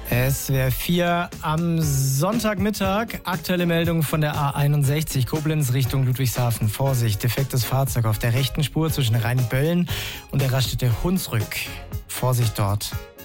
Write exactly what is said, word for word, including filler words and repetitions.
S W R vier am Sonntagmittag. Aktuelle Meldung von der A einundsechzig Koblenz Richtung Ludwigshafen. Vorsicht, defektes Fahrzeug auf der rechten Spur zwischen Rheinböllen und der Raststätte Hunsrück. Vorsicht dort.